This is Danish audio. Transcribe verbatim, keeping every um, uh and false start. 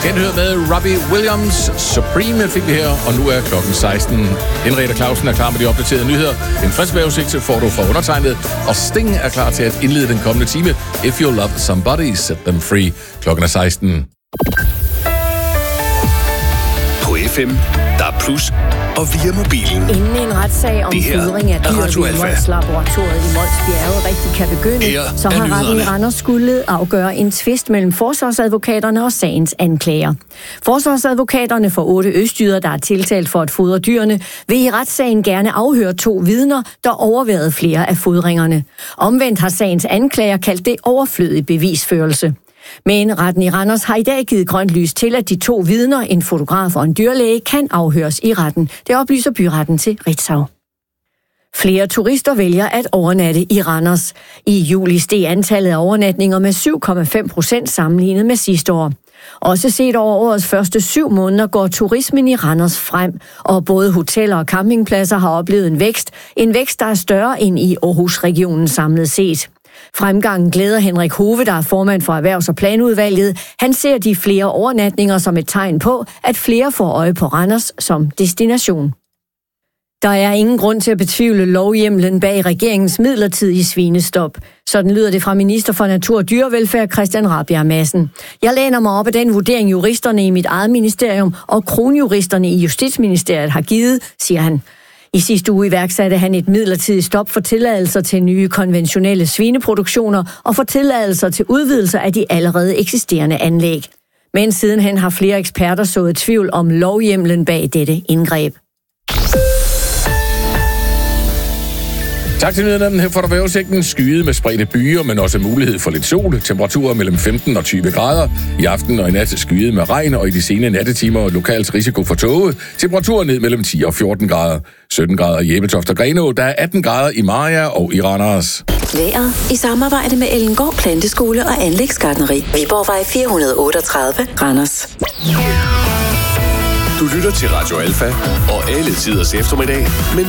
Genhør med Robbie Williams. Supreme fik vi her, og nu er klokken seksten. Henriette Clausen er klar med de opdaterede nyheder. En frisk vejrudsigt får du fra undertegnet, og Sting er klar til at indlede den kommende time. If you love somebody, set them free. Klokken er seksten. På F M, der er plus, og via mobilen. Inden en retssag om fodring af dyr ved Mols-laboratoriet i Mols Bjerge rigtig kan begynde, Her så har retten i Randers skulle afgøre en tvist mellem forsvarsadvokaterne og sagens anklager. Forsvarsadvokaterne for otte østjyder, der er tiltalt for at fodre dyrene, vil i retssagen gerne afhøre to vidner, der overværede flere af fodringerne. Omvendt har sagens anklager kaldt det overflødig bevisførelse. Men retten i Randers har i dag givet grønt lys til, at de to vidner, en fotograf og en dyrlæge, kan afhøres i retten. Det oplyser byretten til Ritzau. Flere turister vælger at overnatte i Randers. I juli steg antallet af overnatninger med syv komma fem procent sammenlignet med sidste år. Også set over årets første syv måneder går turismen i Randers frem, og både hoteller og campingpladser har oplevet en vækst. En vækst, der er større end i Aarhus-regionen samlet set. Fremgangen glæder Henrik Hove, der er formand for Erhvervs- og Planudvalget. Han ser de flere overnatninger som et tegn på, at flere får øje på Randers som destination. Der er ingen grund til at betvivle lovhjemmelen bag regeringens midlertidige svinestop. Sådan lyder det fra minister for Natur og Dyrevelfærd Christian Rabjerg Madsen. Jeg læner mig op af den vurdering, juristerne i mit eget ministerium og kronjuristerne i Justitsministeriet har givet, siger han. I sidste uge iværksatte han et midlertidigt stop for tilladelser til nye konventionelle svineproduktioner og for tilladelser til udvidelser af de allerede eksisterende anlæg. Men sidenhen har flere eksperter sået tvivl om lovhjemmelen bag dette indgreb. Tak til nyhederne. Her får du vejrudsigten. Skyet med spredte byer, men også mulighed for lidt sol. Temperaturer mellem femten og tyve grader. I aften og i nat skyet med regn, og i de sene nattetimer lokalt risiko for tåge. Temperaturer ned mellem ti og fjorten grader. sytten grader i Ebeltoft og Grenaa. Der er atten grader i Mariager og i Randers. Vejret i samarbejde med Ellengård Planteskole og Anlægsgartneri. Viborgvej fire hundrede otteogtredive, Randers. Du lytter til Radio Alfa og alle tiders eftermiddag, men